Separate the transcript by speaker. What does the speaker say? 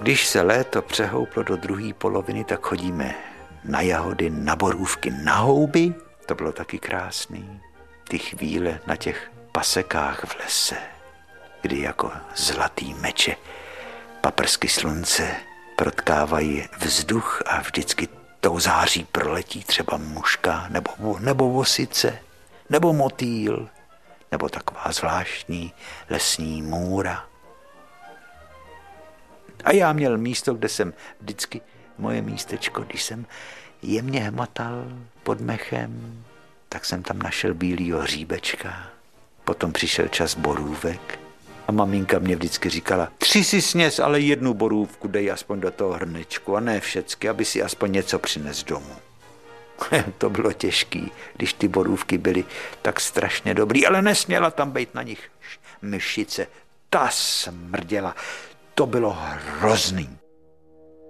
Speaker 1: Když se léto přehouplo do druhé poloviny, tak chodíme na jahody, na borůvky, na houby. To bylo taky krásný. Ty chvíle na těch pasekách v lese, kdy jako zlatý meče paprsky slunce protkávají vzduch a vždycky tou září proletí třeba muška nebo vosice, nebo motýl, nebo taková zvláštní lesní můra. A já měl místo, kde jsem vždycky, moje místečko, když jsem jemně hmatal pod mechem, tak jsem tam našel bílýho hříbečka. Potom přišel čas borůvek a maminka mě vždycky říkala, 3 si sněz, ale 1 borůvku dej aspoň do toho hrnečku a ne všecky, aby si aspoň něco přines domů. To bylo těžký, když ty borůvky byly tak strašně dobrý, ale nesměla tam být na nich myšice. Ta smrděla, to bylo hrozný.